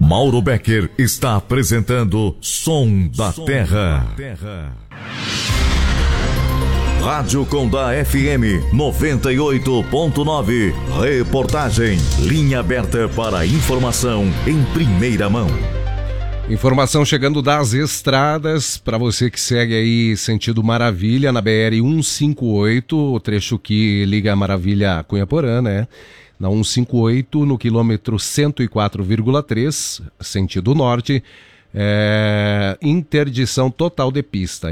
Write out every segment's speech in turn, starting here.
Mauro Becker está apresentando Som da Terra. Rádio Condá FM 98.9. Reportagem. Linha aberta para informação em primeira mão. Informação chegando das estradas para você que segue aí sentido Maravilha na BR 158, o trecho que liga a Maravilha a Cunhaporã, né? Na 158, no quilômetro 104,3, sentido norte, interdição total de pista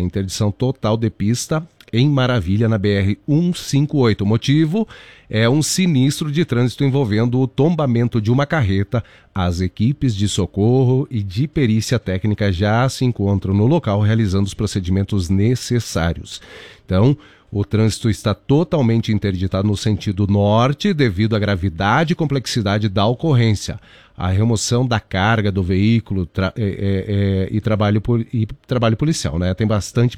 em Maravilha, na BR 158. O motivo é um sinistro de trânsito envolvendo o tombamento de uma carreta. As equipes de socorro e de perícia técnica já se encontram no local realizando os procedimentos necessários. Então, o trânsito está totalmente interditado no sentido norte devido à gravidade e complexidade da ocorrência. A remoção da carga do veículo e trabalho policial, né? Tem bastante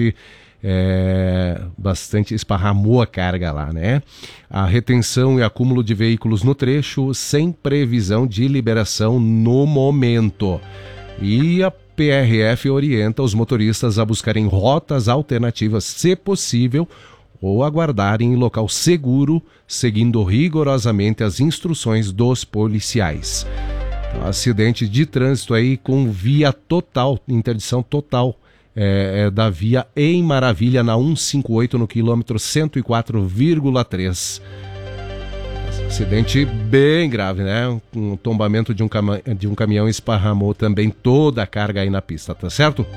esparramou a carga lá, né? A retenção e acúmulo de veículos no trecho sem previsão de liberação no momento. E a PRF orienta os motoristas a buscarem rotas alternativas, se possível, ou aguardarem em local seguro, seguindo rigorosamente as instruções dos policiais. Então, acidente de trânsito aí com via total, interdição total da via em Maravilha, na 158, no quilômetro 104,3. Acidente bem grave, né? Um tombamento de um caminhão esparramou também toda a carga aí na pista, tá certo?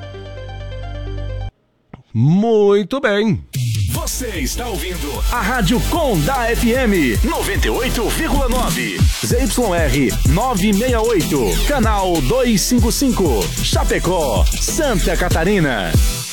Muito bem. Você está ouvindo a Rádio Condá FM 98,9. ZYR 968, canal 255, Chapecó, Santa Catarina.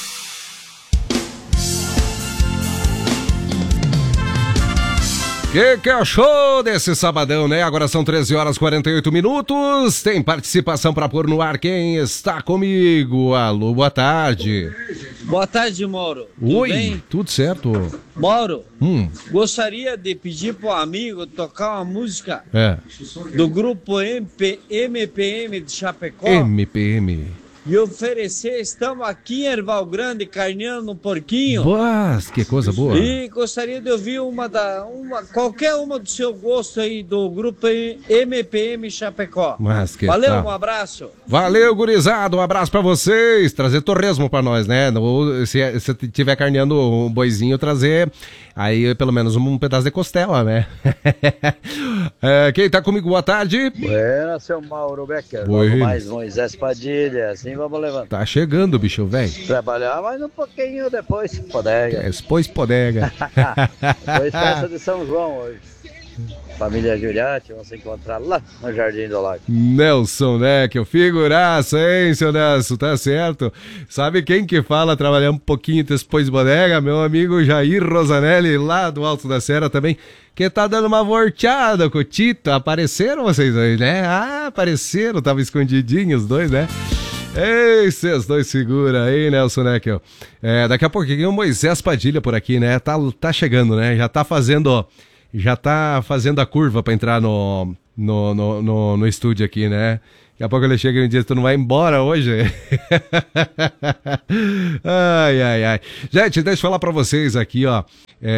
Que achou desse sabadão, né? Agora são 13 horas e 48 minutos. Tem participação para pôr no ar. Quem está comigo? Alô, boa tarde. Boa tarde, Mauro. Oi, tudo bem? Tudo certo. Mauro, gostaria de pedir para um amigo tocar uma música do grupo MPM de Chapecó. MPM. E oferecer, estamos aqui em Erval Grande, carneando um porquinho. Boa, que coisa boa. E gostaria de ouvir qualquer uma do seu gosto aí, do grupo MPM Chapecó. Mas que valeu, tal? Um abraço. Valeu, gurizada, um abraço pra vocês. Trazer torresmo pra nós, né? Se tiver carneando um boizinho, trazer aí pelo menos um pedaço de costela, né? Quem tá comigo, boa tarde. Buenas, seu Mauro Becker. Oi. Mais Moisés Padilha, assim vamos levantar. Tá chegando, bicho, velho. Trabalhar mais um pouquinho depois, podega. Depois podega. Depois festa de São João hoje. Família Juliati, vamos se encontrar lá no Jardim do Lago. Nelson, né? Que figuraça, hein, seu Nelson? Tá certo. Sabe quem que fala trabalhar um pouquinho depois bodega? Meu amigo Jair Rosanelli, lá do Alto da Serra também, que tá dando uma volteada com o Tito. Apareceram vocês dois, né? Ah, apareceram, tava escondidinhos os dois, né? Ei, vocês dois segura aí, Nelson Neckel. Daqui a pouquinho o Moisés Padilha por aqui, né? Tá chegando, né? Já tá fazendo a curva pra entrar no estúdio aqui, né? Daqui a pouco ele chega e me diz, tu não vai embora hoje? Ai. Gente, deixa eu falar pra vocês aqui, ó,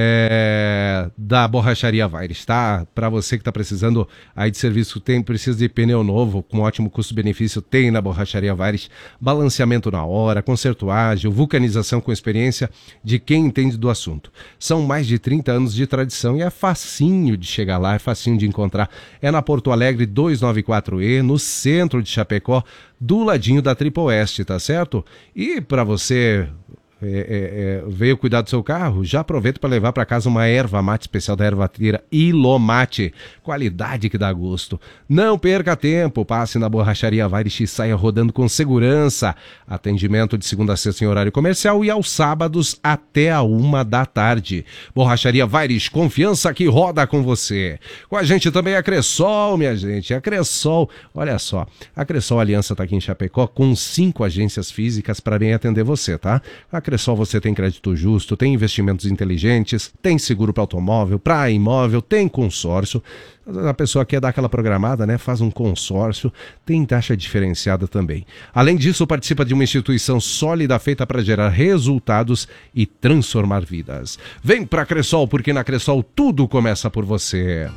da Borracharia Vaires, tá? Pra você que tá precisando aí de serviço, precisa de pneu novo, com ótimo custo-benefício, tem na Borracharia Vaires, balanceamento na hora, conserto ágil, vulcanização com experiência de quem entende do assunto. São mais de 30 anos de tradição e é facinho de chegar lá, é facinho de encontrar. É na Porto Alegre 294E, no centro de Chapecó, do ladinho da Triple Oeste, tá certo? E para você veio cuidar do seu carro, já aproveita para levar para casa uma erva mate especial da ervateira Ilomate, qualidade que dá gosto. Não perca tempo, passe na Borracharia Vaires e saia rodando com segurança. Atendimento de segunda a sexta em horário comercial e aos sábados até a 1h. Borracharia Vaires, confiança que roda com você. Com a gente também a Cressol, minha gente, a Cressol, olha só, a Cressol Aliança tá aqui em Chapecó com 5 agências físicas para bem atender você, tá? A Cressol você tem crédito justo, tem investimentos inteligentes, tem seguro para automóvel, para imóvel, tem consórcio. A pessoa quer dar aquela programada, né? Faz um consórcio, tem taxa diferenciada também. Além disso, participa de uma instituição sólida feita para gerar resultados e transformar vidas. Vem para Cressol, porque na Cressol tudo começa por você.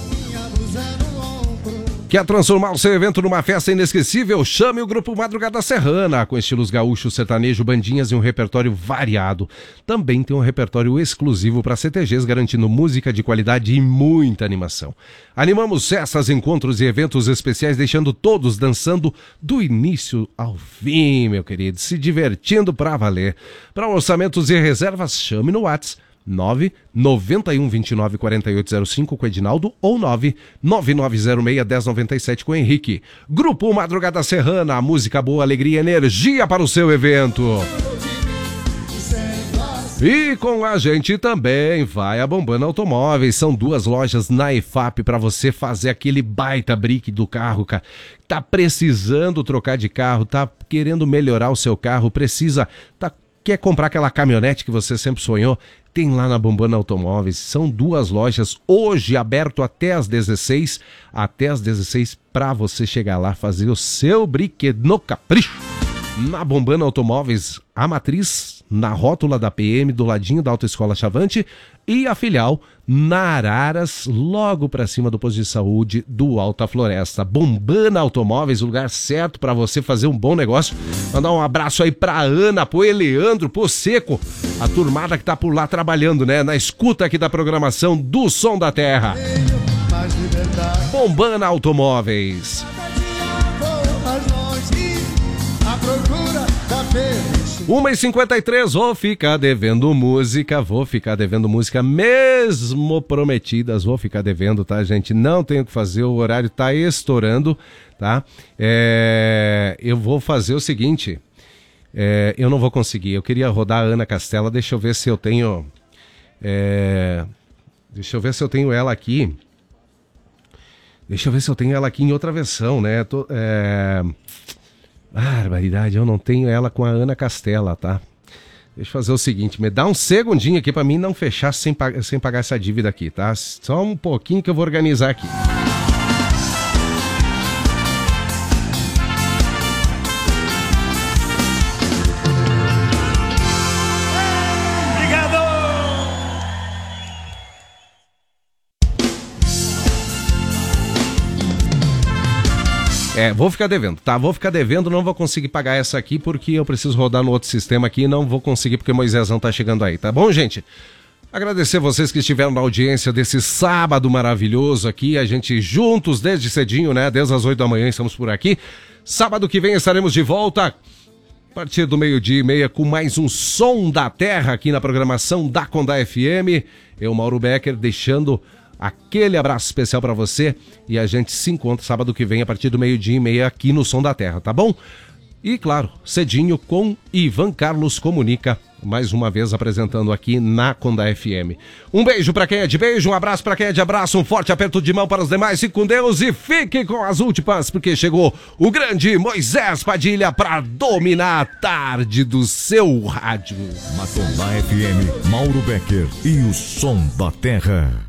Quer transformar o seu evento numa festa inesquecível? Chame o Grupo Madrugada Serrana, com estilos gaúcho, sertanejo, bandinhas e um repertório variado. Também tem um repertório exclusivo para CTGs, garantindo música de qualidade e muita animação. Animamos festas, encontros e eventos especiais, deixando todos dançando do início ao fim, meu querido, se divertindo pra valer. Para orçamentos e reservas, chame no WhatsApp 991294805 com o Edinaldo ou 999061097 com o Henrique. Grupo Madrugada Serrana, música boa, alegria e energia para o seu evento. E com a gente também vai a Bombana Automóveis. São 2 lojas na EFAP para você fazer aquele baita brique do carro, cara. Tá precisando trocar de carro, tá querendo melhorar o seu carro, quer comprar aquela caminhonete que você sempre sonhou? Tem lá na Bombana Automóveis. São 2 lojas, hoje aberto até às 16. Até às 16 para você chegar lá, fazer o seu brinquedo no capricho. Na Bombana Automóveis, a matriz na rótula da PM, do ladinho da Autoescola Chavante, e a filial na Araras, logo para cima do posto de saúde do Alta Floresta. Bombana Automóveis, o lugar certo para você fazer um bom negócio. Mandar um abraço aí pra Ana, pro Eleandro, pro Seco, a turmada que tá por lá trabalhando, né? Na escuta aqui da programação do Som da Terra. Bombana Automóveis. 1h53, vou ficar devendo música mesmo prometidas, vou ficar devendo, tá, gente? Não tenho o que fazer, o horário tá estourando, tá? Eu vou fazer o seguinte, eu não vou conseguir, eu queria rodar a Ana Castela, deixa eu ver se eu tenho ela aqui. Deixa eu ver se eu tenho ela aqui em outra versão, né? Barbaridade, eu não tenho ela com a Ana Castela, tá? Deixa eu fazer o seguinte, me dá um segundinho aqui pra mim não fechar sem pagar essa dívida aqui, tá? Só um pouquinho que eu vou organizar aqui. Vou ficar devendo, tá? Vou ficar devendo, não vou conseguir pagar essa aqui porque eu preciso rodar no outro sistema aqui e não vou conseguir porque o Moisésão tá chegando aí, tá bom, gente? Agradecer vocês que estiveram na audiência desse sábado maravilhoso aqui, a gente juntos desde cedinho, né? Desde as 8 da manhã estamos por aqui. Sábado que vem estaremos de volta a partir do 12h30 com mais um Som da Terra aqui na programação da Condá FM. Eu, Mauro Becker, deixando aquele abraço especial pra você e a gente se encontra sábado que vem a partir do 12h30 aqui no Som da Terra, tá bom? E claro, cedinho com Ivan Carlos Comunica, mais uma vez apresentando aqui na Condá FM. Um beijo pra quem é de beijo, um abraço pra quem é de abraço, um forte aperto de mão para os demais, fique com Deus e fique com as últimas, porque chegou o grande Moisés Padilha pra dominar a tarde do seu rádio. Na Condá FM, Mauro Becker e o Som da Terra.